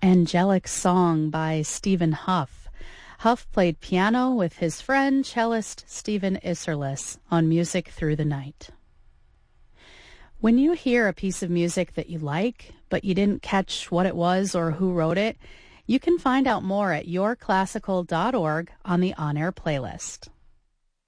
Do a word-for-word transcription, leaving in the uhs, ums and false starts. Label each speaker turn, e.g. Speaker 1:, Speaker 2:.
Speaker 1: Angelic Song by Stephen Huff. Huff played piano with his friend, cellist Stephen Isserlis on Music Through the Night. When you hear a piece of music that you like, but you didn't catch what it was or who wrote it, you can find out more at your classical dot org on the On Air playlist.